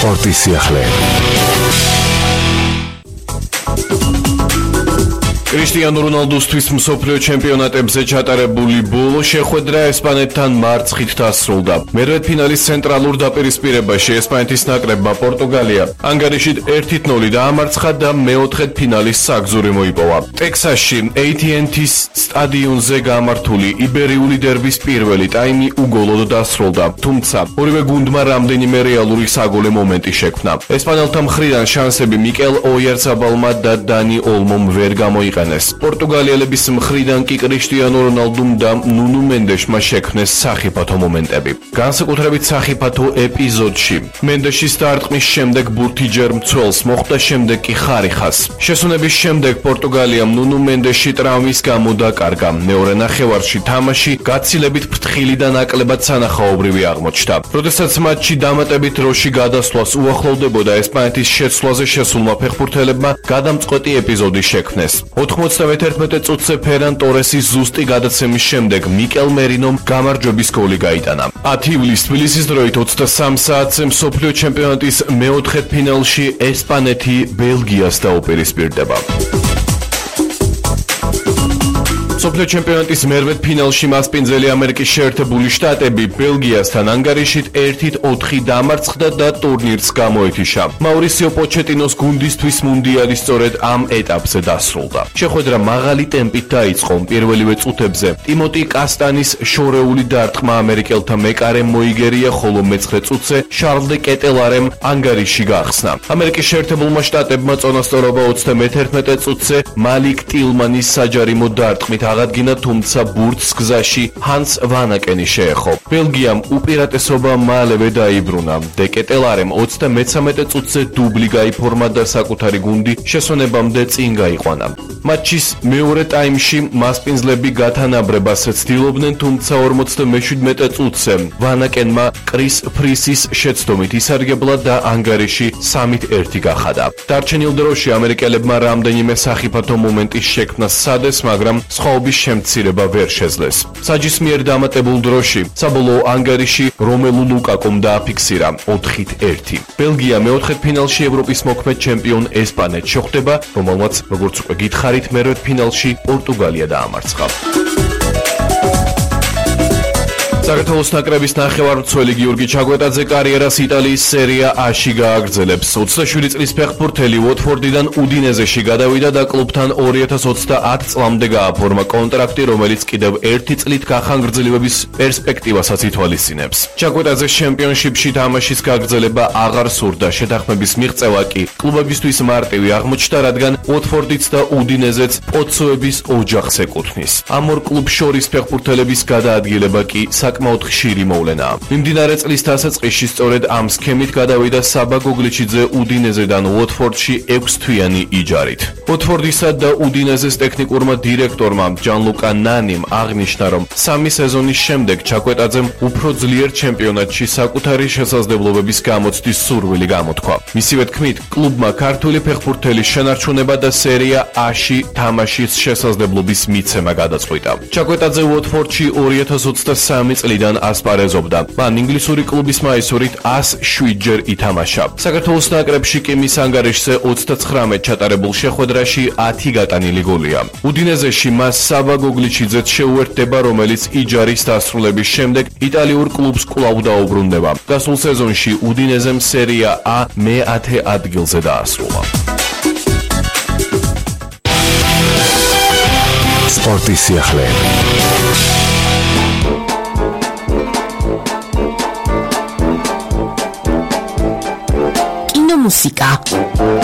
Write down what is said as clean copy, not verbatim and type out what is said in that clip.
სპორტის სიახლეები. კრისტიანო რონალდუსთვის მსოფლიო ჩემპიონატებზე ჩატარებული ბოლო შეხვედრა ესპანეთთან მარცხით დასრულდა. მერვედფინალის ცენტრალურ დაპირისპირებაში ესპანეთის ნაკრებმა პორტუგალია ანგარიშით 1-0 დაამარცხა და მეოთხედ ფინალის საგზური მოიპოვა. ტექსასში AT&T-ის სტადიონზე გამართული იბერიული დერბის პირველი ტაიმი უგოლოდ დასრულდა, თუმცა ორივე გუნდმა რამდენიმე რეალური საგოლე მომენტი შექმნა. ესპანელთა მხრიდან შანსები მიკელ ოიარცაბალმა და დანი ოლმომ ვერ გამოიყენეს. პორტუგალიელების მხრიდან კი კრისტიანო რონალდუმ და ნუნუ მენდეშმა შექმნეს სახიფათო მომენტები. განსაკუთრებით სახიფათო ეპიზოდში მენდეშის დარტყმის შემდეგ ბურთი ჯერ მცველს მოხვდა, შემდეგ კი ხარიხას. შესუნების შემდეგ პორტუგალიამ ნუნუ მენდეში ტრავმის გამო დაკარგა. მეორე ნახევარში თამაში გაცილებით ფრთხილი და ნაკლებად სანახაობრივი აღმოჩნდა. როდესაც მატჩი დამატებით დროში გადასვლას უახლოვდებოდა, ესპანეთის შეცვლაზე შესულმა ფეხბურთელებმა გადამწყვეტი ეპიზოდი შექმნეს. 91 წუთზე ფერან ტორესის ზუსტი გადაცემის შემდეგ მიკელ მერინომ გამარჯვების გოლი გაიტანა. 10 ივლისს თბილისის დროით 23 საათზე მსოფლიო ჩემპიონატის მეოთხედფინალში ესპანეთი ბელგიას დაუპირისპირდება. მსოფლიო ჩემპიონატის მერვედფინალში მასპინძელი ამერიკის შეერთებული შტატები ბელგიასთან ანგარიშით 1-4 დამარცხდა და ტურნირს გამოეთიშა. მაურისიო პოჩეტინოს გუნდისთვის მუნდიალი სწორედ ამ ეტაპზე დასრულდა. შეხვედრა მაღალი ტემპით დაიწყო. პირველივე წუთებზე ტიმოტი კასტანის შორეული დარტყმა ამერიკელთა მეკარემ მოიგერია, ხოლო მეცხრე წუთზე შარლ დე კეტელარემ ანგარიში გაახსნა. ამერიკის შეერთებულმა შტატებმა წონასწორობა 31 წუთზე მალიკ ტილმანის საჯარიმო დარტყმით აღადგინა, თუმცა ბურთს გზაში ჰანს ვანაკენი შეეხო. ბელგიამ უპირატესობა მალევე დაიბრუნა. დე კეტელარემ 33 წუთზე დუბლი გაიფორმა და საკუთარი გუნდი შესვენებამდე წინ გაიყვანა. მატჩის მეორე ტაიმში მასპინძლები გათანაბრებას ცდილობდნენ, თუმცა 47 წუთზე ვანაკენმა კრის ფრისის შეცდომით ისარგებლა და ანგარიში 3-1 გახადა. დარჩენილ დროში ამერიკელებმა რამდენიმე სახიფათო მომენტი შექმნა სადეს, მაგრამ სხვაობის შემცირება ვერ შეძლეს. საჯის მიერ დამატებულ დროში საბოლოო ანგარიში რომელუ ლუკაკომ დააფიქსირა 4-1. ბელგია მეოთხედფინალში ევროპის მოქმედ ჩემპიონ ესპანეთს შეხვდება, რომელმაც, როგორც უკვე გითხარით, მერვედფინალში პორტუგალია დაამარცხა. საქართველოს ნაკრების ნახევარმცველი გიორგი ჩაგვეტაძე კარიერას იტალიის სერია A-ში გააგრძელებს. 27 წლის ფეხბურთელი უოტფორდიდან უდინეზეში გადავიდა და კლუბთან 2030 წლამდე გააფორმა კონტრაქტი, რომელიც კიდევ 1 წლით გახანგრძლივების პერსპექტივასაც ითვალისწინებს. ჩაგვეტაძეს ჩემპიონშიპში თამაშის გაგრძელება აღარ სურდა. შეთანხმების მიღწევა კი კლუბებისთვის მარტივი აღმოჩნდა, რადგან უოტფორდიც და უდინეზეც პოცოების ოჯახს ეკუთვნის. ამ ორ კლუბს შორის ფეხბურთელების გადაადგილება კი საკმაოდ ხშირი მოვლენაა. მიმდინარე წლის დასაწყისში სწორედ ამ სქემით გადავიდა საბა გოგლიჩიძე უდინეზედან უოტფორდში 6 თვიანი იჯარით. უოტფორდისა და უდინეზეს ტექნიკურმა დირექტორმა ჯანლუკა ნანიმ აღნიშნა, რომ 3 სეზონის შემდეგ ჩაკვეტაძემ უფრო ძლიერ ჩემპიონატში საკუთარი შესაძლებლობების გამოცდის სურვილი გამოთქვა. მისივე თქმით, კლუბმა ქართული ფეხბურთელის შენარჩუნება და სერია A-ში თამაშის შესაძლებლობის მიცემა გადაწყვიტა. ჩაკვეტაძე უოტფორდში 2023 წლიდან ასპარეზობდა. მან ინგლისური კლუბის მაისურით 107 ჯერ ითამაშა. საქართველოს ნაკრებში კი მის ანგარიშზე 39 ჩატარებულ შეხვედრაში 10 გატანილი გოლია. უდინეზეში მას საბა გოგლიჩიძეც შეუერთდება, რომელიც იჯარის დასრულების შემდეგ იტალიურ კლუბს კვლავ დაუბრუნდება. გასულ სეზონში უდინეზემ სერია A მე-10 ადგილზე დაასრულა. სპორტის სიახლეები. Música.